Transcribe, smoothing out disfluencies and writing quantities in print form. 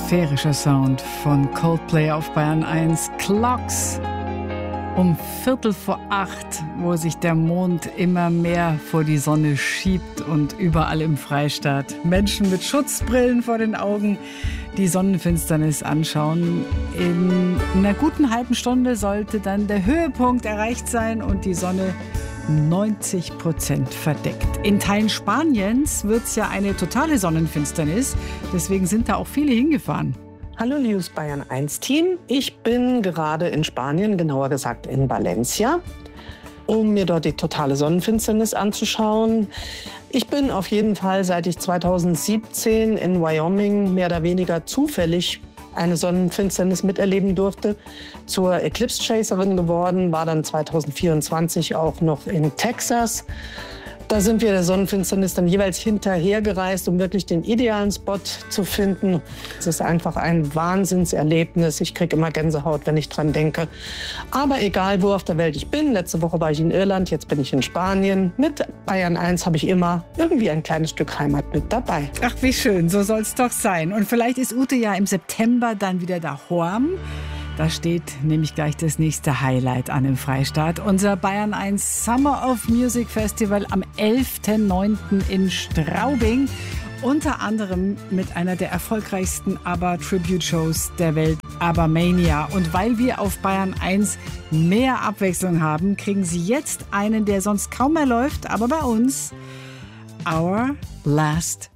atmosphärischer Sound von Coldplay auf Bayern 1. Clocks um 7:45, wo sich der Mond immer mehr vor die Sonne schiebt und überall im Freistaat Menschen mit Schutzbrillen vor den Augen die Sonnenfinsternis anschauen. In einer guten halben Stunde sollte dann der Höhepunkt erreicht sein und die Sonne 90% verdeckt. In Teilen Spaniens wird es ja eine totale Sonnenfinsternis. Deswegen sind da auch viele hingefahren. Hallo News Bayern 1 Team. Ich bin gerade in Spanien, genauer gesagt in Valencia, um mir dort die totale Sonnenfinsternis anzuschauen. Ich bin auf jeden Fall, seit ich 2017 in Wyoming mehr oder weniger zufällig eine Sonnenfinsternis miterleben durfte, zur Eclipse Chaserin geworden, war dann 2024 auch noch in Texas. Da sind wir der Sonnenfinsternis dann jeweils hinterhergereist, um wirklich den idealen Spot zu finden. Es ist einfach ein Wahnsinnserlebnis. Ich kriege immer Gänsehaut, wenn ich dran denke. Aber egal, wo auf der Welt ich bin. Letzte Woche war ich in Irland, jetzt bin ich in Spanien. Mit Bayern 1 habe ich immer irgendwie ein kleines Stück Heimat mit dabei. Ach, wie schön, so soll es doch sein. Und vielleicht ist Ute ja im September dann wieder daheim. Da steht nämlich gleich das nächste Highlight an im Freistaat. Unser Bayern 1 Summer of Music Festival am 11.09. in Straubing. Unter anderem mit einer der erfolgreichsten ABBA-Tribute-Shows der Welt, ABBA-Mania. Und weil wir auf Bayern 1 mehr Abwechslung haben, kriegen Sie jetzt einen, der sonst kaum mehr läuft, aber bei uns, Our Last